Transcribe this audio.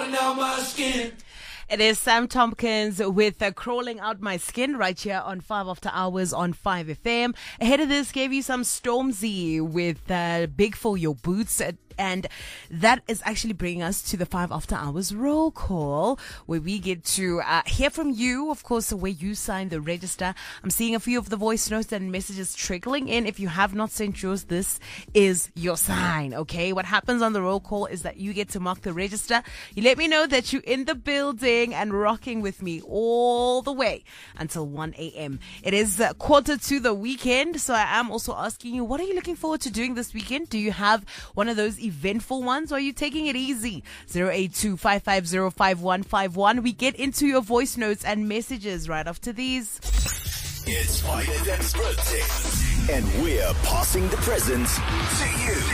out my skin. It is Sam Tompkins with Crawling Out My Skin right here on 5 After Hours on 5FM. Ahead of this, gave you some Stormzy with Big For Your Boots. And that is actually bringing us to the 5 After Hours roll call, where we get to hear from you, of course, where you sign the register. I'm seeing a few of the voice notes and messages trickling in. If you have not sent yours, this is your sign, okay? What happens on the roll call is that you get to mark the register. You let me know that you're in the building and rocking with me all the way until 1 a.m. It is quarter to the weekend, so I am also asking you, what are you looking forward to doing this weekend? Do you have one of those eventful ones, or are you taking it easy? 082-550-5151. We get into your voice notes and messages right after these. It's 5FM's birthday, and we're passing the presents to you.